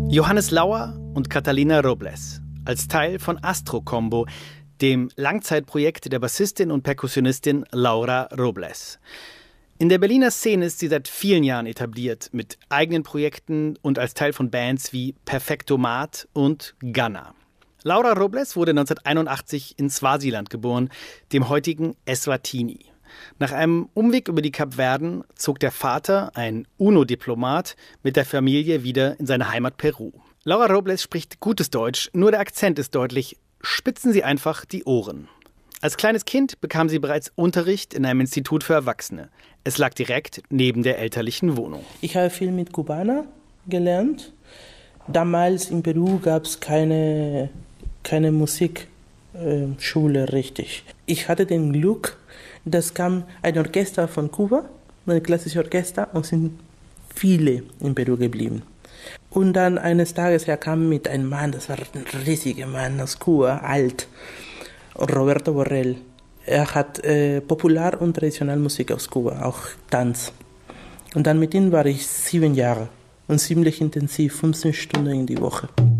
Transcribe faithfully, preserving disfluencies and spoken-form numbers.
Johannes Lauer und Catalina Robles als Teil von Astro Combo, dem Langzeitprojekt der Bassistin und Perkussionistin Laura Robles. In der Berliner Szene ist sie seit vielen Jahren etabliert, mit eigenen Projekten und als Teil von Bands wie Perfektomat und Ghana. Laura Robles wurde neunzehnhunderteinundachtzig in Swasiland geboren, dem heutigen Eswatini. Nach einem Umweg über die Kapverden zog der Vater, ein UNO-Diplomat, mit der Familie wieder in seine Heimat Peru. Laura Robles spricht gutes Deutsch, nur der Akzent ist deutlich. Spitzen Sie einfach die Ohren. Als kleines Kind bekam sie bereits Unterricht in einem Institut für Erwachsene. Es lag direkt neben der elterlichen Wohnung. Ich habe viel mit Kubaner gelernt. Damals in Peru gab es keine, keine Musikschule richtig. Ich hatte den Glück, dass kam ein Orchester von Kuba, ein klassisches Orchester, und sind viele in Peru geblieben. Und dann eines Tages er kam mit einem Mann, das war ein riesiger Mann aus Kuba, alt, Roberto Borrell. Er hat äh, Popular- und Traditionalmusik aus Kuba, auch Tanz. Und dann mit ihm war ich sieben Jahre und ziemlich intensiv, fünfzehn Stunden in die Woche.